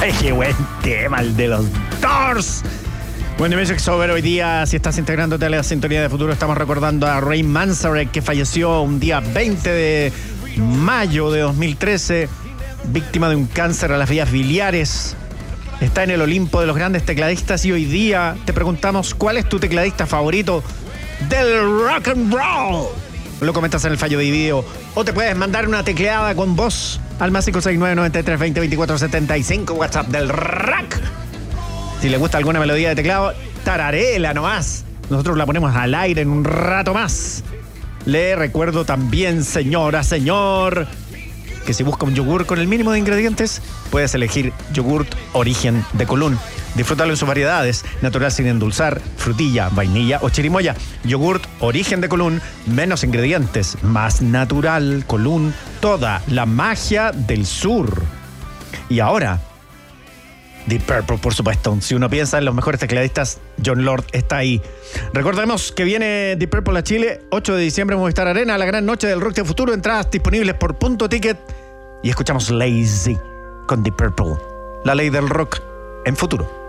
Ay, qué buen tema el de los Doors. Bueno, Music Sober, hoy día, si estás integrándote a la sintonía de Futuro, estamos recordando a Ray Manzarek, que falleció un día 20 de mayo de 2013, víctima de un cáncer a las vías biliares. Está en el Olimpo de los grandes tecladistas y hoy día te preguntamos cuál es tu tecladista favorito del rock and roll. Lo comentas en el fallo de video o te puedes mandar una tecleada con voz al más 569-93-20-24-75, WhatsApp del rock. Si le gusta alguna melodía de teclado, tararela nomás. Nosotros la ponemos al aire en un rato más. Le recuerdo también, señora, señor, que si busca un yogur con el mínimo de ingredientes, puedes elegir yogurt Origen de Colún. Disfrútalo en sus variedades: natural sin endulzar, frutilla, vainilla o chirimoya. Yogurt Origen de Colún, menos ingredientes, más natural. Colún, toda la magia del sur. Y ahora, Deep Purple, por supuesto. Si uno piensa en los mejores tecladistas, Jon Lord está ahí. Recordemos que viene Deep Purple a Chile, 8 de diciembre en Movistar Arena, la gran noche del rock de futuro. Entradas disponibles por Punto Ticket. Y escuchamos Lazy con Deep Purple, la ley del rock en Futuro.